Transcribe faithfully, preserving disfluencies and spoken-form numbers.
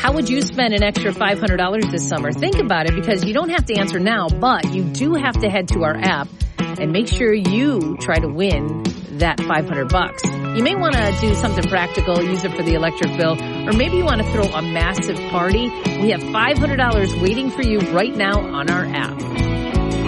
How would you spend an extra five hundred dollars this summer? Think about it, because you don't have to answer now, but you do have to head to our app and make sure you try to win that five hundred bucks. You may want to do something practical, use it for the electric bill, or maybe you want to throw a massive party. We have five hundred dollars waiting for you right now on our app.